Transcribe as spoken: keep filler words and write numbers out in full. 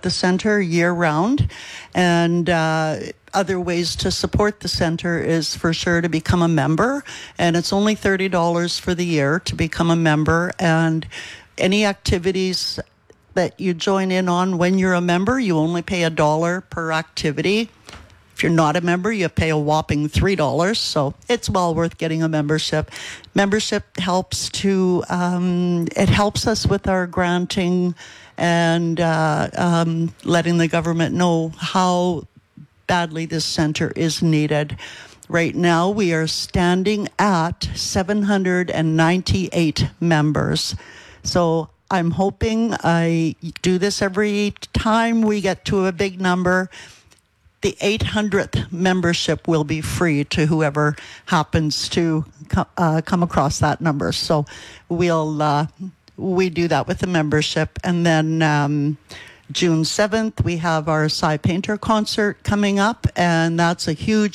the center year-round. And uh, other ways to support the center is for sure to become a member. And it's only thirty dollars for the year to become a member. And any activities that you join in on when you're a member, you only pay a dollar per activity. If you're not a member, you pay a whopping three dollars, so it's well worth getting a membership. Membership helps to, um, it helps us with our granting and uh, um, letting the government know how badly this center is needed. Right now, we are standing at seven hundred ninety-eight members. So I'm hoping I do this every time we get to a big number. The eight hundredth membership will be free to whoever happens to co- uh, come across that number. So we'll uh, we do that with the membership. And then um, June seventh, we have our Cy Painter concert coming up, and that's a huge